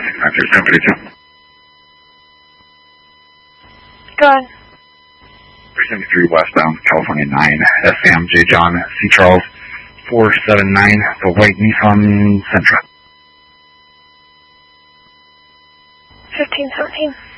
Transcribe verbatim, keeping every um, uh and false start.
six nine zero seven two. Go ahead. three seventy-three westbound, California nine, S M J John, C Charles, four seven nine, the white Nissan Sentra. fifteen seventeen.